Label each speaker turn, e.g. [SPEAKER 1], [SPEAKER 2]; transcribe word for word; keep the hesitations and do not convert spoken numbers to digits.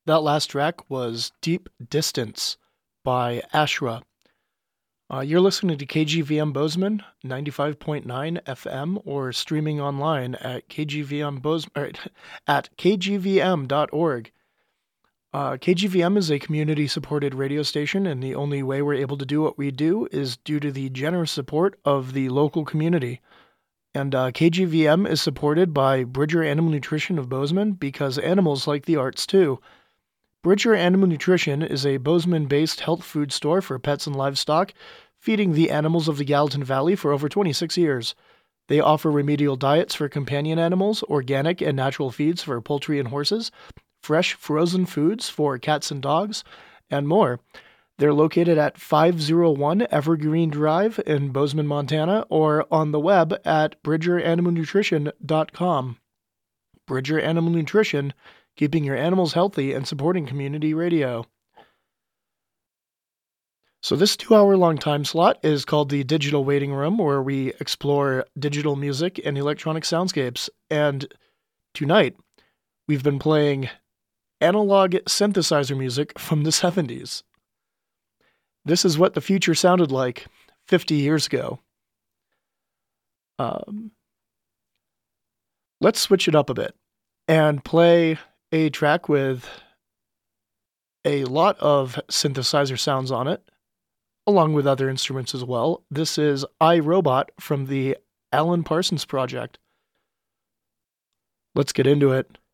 [SPEAKER 1] That last track was Deep Distance by Ashra. Uh, you're listening to K G V M Bozeman, ninety-five point nine F M, or streaming online at K G V M Bozeman, or at k g v m dot org. Uh, K G V M is a community-supported radio station, and the only way we're able to do what we do is due to the generous support of the local community. And uh, K G V M is supported by Bridger Animal Nutrition of Bozeman because animals like the arts too. Bridger Animal Nutrition is a Bozeman-based health food store for pets and livestock, feeding the animals of the Gallatin Valley for over twenty-six years. They offer remedial diets for companion animals, organic and natural feeds for poultry and horses, fresh frozen foods for cats and dogs, and more. They're located at five oh one Evergreen Drive in Bozeman, Montana, or on the web at bridger animal nutrition dot com. Bridger Animal Nutrition, keeping your animals healthy and supporting community radio. So this two-hour-long time slot is called the Digital Waiting Room, where we explore digital music and electronic soundscapes. And tonight, we've been playing analog synthesizer music from the seventies. This is what the future sounded like fifty years ago. Um, let's switch it up a bit and play a track with a lot of synthesizer sounds on it, along with other instruments as well. This is I, Robot from the Alan Parsons Project. Let's get into it.